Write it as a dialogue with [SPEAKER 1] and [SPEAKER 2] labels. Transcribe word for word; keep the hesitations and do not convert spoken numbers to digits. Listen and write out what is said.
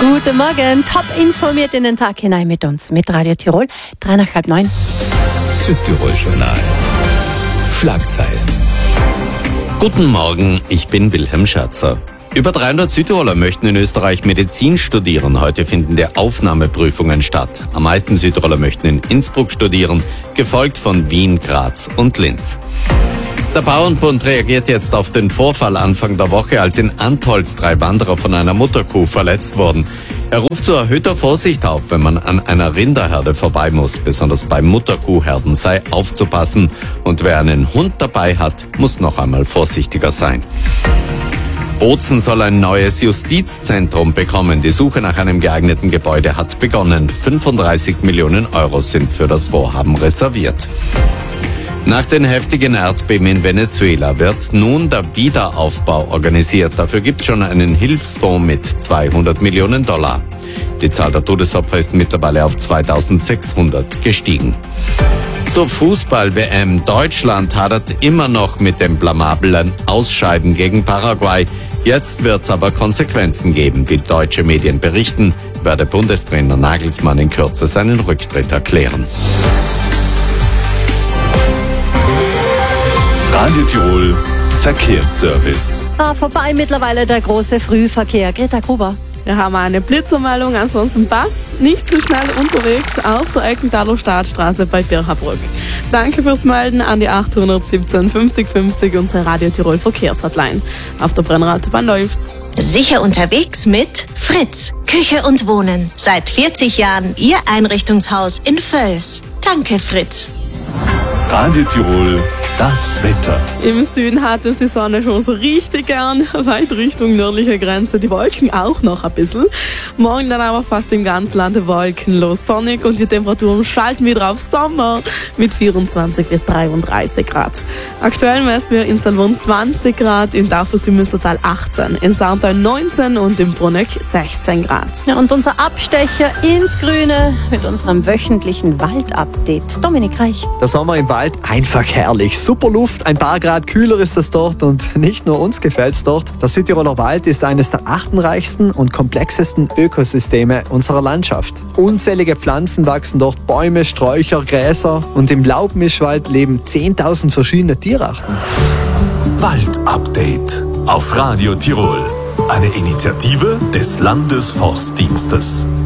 [SPEAKER 1] Guten Morgen, top informiert in den Tag hinein mit uns, mit Radio Tirol, drei nach halb neun.
[SPEAKER 2] Südtirol-Journal. Schlagzeilen.
[SPEAKER 3] Guten Morgen, ich bin Wilhelm Scherzer. Über dreihundert Südtiroler möchten in Österreich Medizin studieren. Heute finden die Aufnahmeprüfungen statt. Am meisten Südtiroler möchten in Innsbruck studieren, gefolgt von Wien, Graz und Linz. Der Bauernbund reagiert jetzt auf den Vorfall Anfang der Woche, als in Antholz drei Wanderer von einer Mutterkuh verletzt wurden. Er ruft zu erhöhter Vorsicht auf, wenn man an einer Rinderherde vorbei muss. Besonders bei Mutterkuhherden sei aufzupassen. Und wer einen Hund dabei hat, muss noch einmal vorsichtiger sein. Bozen soll ein neues Justizzentrum bekommen. Die Suche nach einem geeigneten Gebäude hat begonnen. fünfunddreißig Millionen Euro sind für das Vorhaben reserviert. Nach den heftigen Erdbeben in Venezuela wird nun der Wiederaufbau organisiert. Dafür gibt es schon einen Hilfsfonds mit zweihundert Millionen Dollar. Die Zahl der Todesopfer ist mittlerweile auf zweitausendsechshundert gestiegen. Zur Fußball-W M. Deutschland hadert immer noch mit dem blamablen Ausscheiden gegen Paraguay. Jetzt wird es aber Konsequenzen geben. Wie deutsche Medien berichten, werde Bundestrainer Nagelsmann in Kürze seinen Rücktritt erklären.
[SPEAKER 2] Radio Tirol Verkehrsservice.
[SPEAKER 1] Ah, vorbei mittlerweile der große Frühverkehr. Greta Gruber.
[SPEAKER 4] Wir haben eine Blitzermeldung, ansonsten passt nicht zu schnell unterwegs auf der Eckenthaler Staatsstraße bei Bircherbrück. Danke fürs Melden an die achthundertsiebzehn fünfzig fünfzig, unsere Radio Tirol Verkehrshotline. Auf der Brennradbahn läuft's.
[SPEAKER 5] Sicher unterwegs mit Fritz, Küche und Wohnen. Seit vierzig Jahren Ihr Einrichtungshaus in Völs. Danke, Fritz.
[SPEAKER 2] Radio Tirol, das Wetter.
[SPEAKER 4] Im Süden hat es die Sonne schon so richtig gern, weit Richtung nördliche Grenze, die Wolken auch noch ein bisschen. Morgen dann aber fast im ganzen Land wolkenlos sonnig und die Temperaturen schalten wieder auf Sommer mit vierundzwanzig bis dreiunddreißig Grad. Aktuell messen wir in Salvon zwanzig Grad, in Darfus im Müssertal achtzehn, in Sarntal neunzehn und im Bruneck sechzehn Grad.
[SPEAKER 1] Ja, und unser Abstecher ins Grüne mit unserem wöchentlichen Waldupdate. Dominik Reich.
[SPEAKER 6] Der Sommer im Wald einfach herrlich. Super Luft, ein paar Grad kühler ist es dort und nicht nur uns gefällt's dort. Der Südtiroler Wald ist eines der artenreichsten und komplexesten Ökosysteme unserer Landschaft. Unzählige Pflanzen wachsen dort, Bäume, Sträucher, Gräser und im Laubmischwald leben zehntausend verschiedene Tierarten.
[SPEAKER 2] Waldupdate auf Radio Tirol. Eine Initiative des Landesforstdienstes.